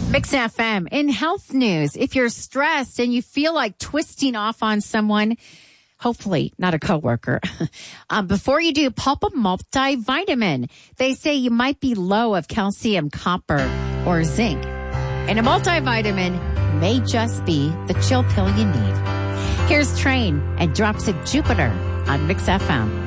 Mix FM. In health news, if you're stressed and you feel like twisting off on someone, hopefully not a coworker, before you do, pulp a multivitamin. They say you might be low of calcium, copper, or zinc. And a multivitamin may just be the chill pill you need. Here's Train and Drops of Jupiter on Mix FM.